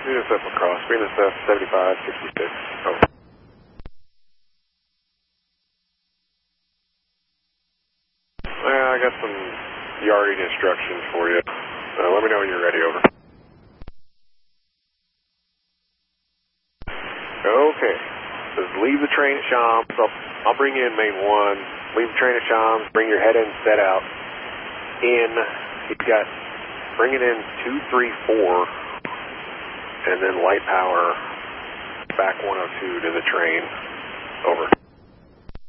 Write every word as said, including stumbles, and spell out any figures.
Unit F across, Venus F seventy-five sixty-six. Over. Well, I got some yarding instructions for you. Uh, let me know when you're ready, over. Okay. Says leave the train at Shams. I'll, I'll bring you in main one. Leave the train at Shams. Bring your head in, set out. In. You've got, bring it in two three four. And then light power back one oh two to the train. Over.